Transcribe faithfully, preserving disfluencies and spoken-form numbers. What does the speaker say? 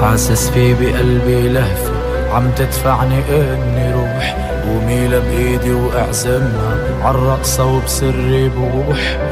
حاسس في بقلبي لهفة عم تدفعني اني روح، قومي بايدي واعزمها عالرقصة وبسري بوح.